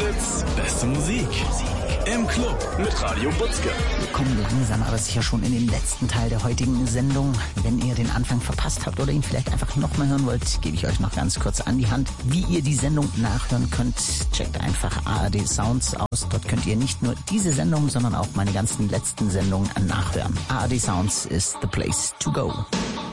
Fritz, beste Musik. Im Club mit Radio Butzke. Wir kommen langsam aber sicher schon in den letzten Teil der heutigen Sendung. Wenn ihr den Anfang verpasst habt oder ihn vielleicht einfach nochmal hören wollt, gebe ich euch noch ganz kurz an die Hand, wie ihr die Sendung nachhören könnt. Checkt einfach ARD Sounds aus. Dort könnt ihr nicht nur diese Sendung, sondern auch meine ganzen letzten Sendungen nachhören. ARD Sounds is the place to go.